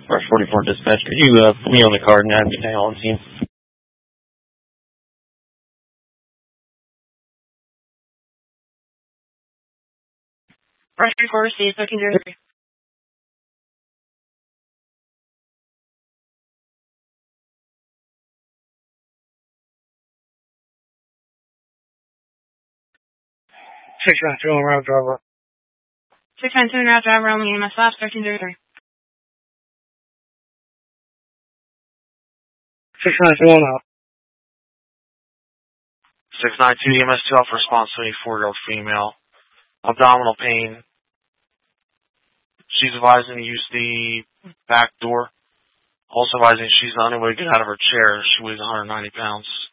Rush 44 dispatch, could you put me on the card and add me to on scene? Rush 44 received, 1303. 692 on route driver. 692 route driver only EMS stops, 1303. 692 on out. 692 EMS 2 off response to a 4-year-old female. Abdominal pain. She's advising to use the back door. Also advising she's unable to get out of her chair. She weighs 190 pounds.